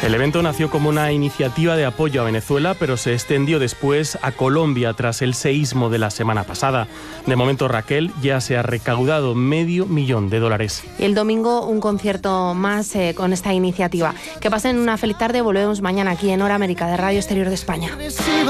El evento nació como una iniciativa de apoyo a Venezuela, pero se extendió después a Colombia tras el seísmo de la semana pasada. De momento, Raquel, ya se ha recaudado $500,000. Y el domingo un concierto más con esta iniciativa. Que pasen una feliz tarde, volvemos mañana aquí en Hora América de Radio Exterior de España.